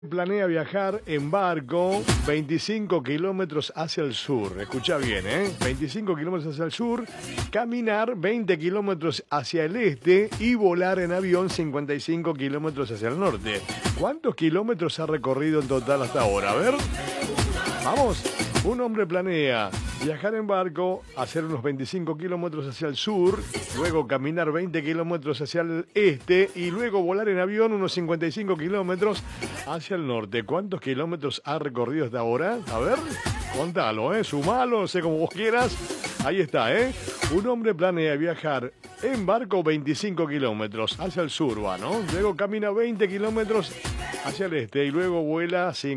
Planea viajar en barco 25 kilómetros hacia el sur. Escucha bien, 25 kilómetros hacia el sur, caminar 20 kilómetros hacia el este y volar en avión 55 kilómetros hacia el norte. ¿Cuántos kilómetros ha recorrido en total hasta ahora? A ver, vamos. Un hombre planea viajar en barco, hacer unos 25 kilómetros hacia el sur, luego caminar 20 kilómetros hacia el este y luego volar en avión unos 55 kilómetros hacia el norte. ¿Cuántos kilómetros ha recorrido hasta ahora? A ver, contalo, sumalo, sé como vos quieras. Ahí está, Un hombre planea viajar en barco 25 kilómetros hacia el sur, ¿no? Luego camina 20 kilómetros hacia el este y luego vuela